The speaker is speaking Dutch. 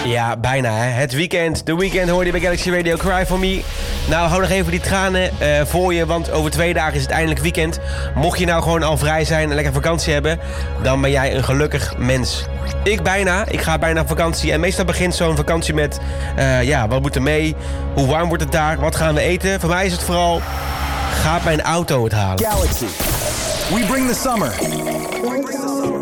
Ja, bijna hè. Het weekend. De weekend hoorde je bij Galaxy Radio. Cry for me. Nou, hou nog even die tranen voor je, want over 2 dagen is het eindelijk weekend. Mocht je nou gewoon al vrij zijn en lekker vakantie hebben, dan ben jij een gelukkig mens. Ik ga bijna op vakantie. En meestal begint zo'n vakantie met, wat moet er mee? Hoe warm wordt het daar? Wat gaan we eten? Voor mij is het vooral, gaat mijn auto het halen? Galaxy. We bring the summer.